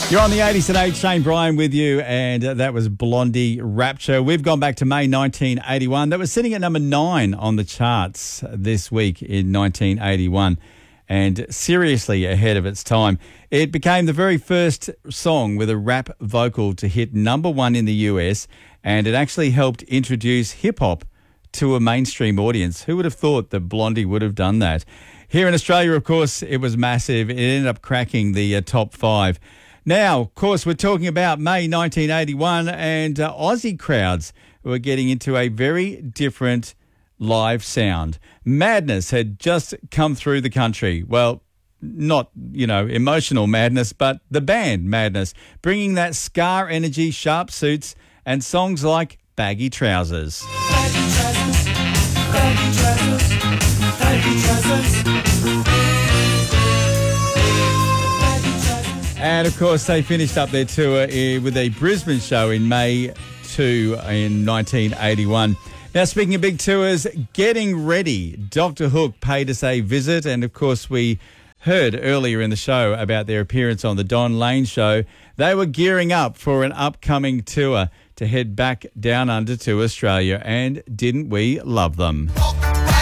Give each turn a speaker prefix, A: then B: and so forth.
A: You're on the 80s at 8, Shane Bryan with you, and that was Blondie Rapture. We've gone back to May 1981. That was sitting at number 9 on the charts this week in 1981, and seriously ahead of its time. It became the very first song with a rap vocal to hit number 1 in the US, and it actually helped introduce hip-hop to a mainstream audience. Who would have thought that Blondie would have done that? Here in Australia, of course, it was massive. It ended up cracking the top 5. Now, of course, we're talking about May 1981 and Aussie crowds were getting into a very different live sound. Madness had just come through the country. Well, not, emotional madness, but the band Madness, bringing that scar energy, sharp suits, and songs like Baggy Trousers.
B: Baggy trousers, baggy trousers, baggy trousers.
A: And, of course, they finished up their tour with a Brisbane show in May 2 in 1981. Now, speaking of big tours, getting ready. Dr. Hook paid us a visit, and, of course, we heard earlier in the show about their appearance on the Don Lane Show. They were gearing up for an upcoming tour to head back down under to Australia, and didn't we love them?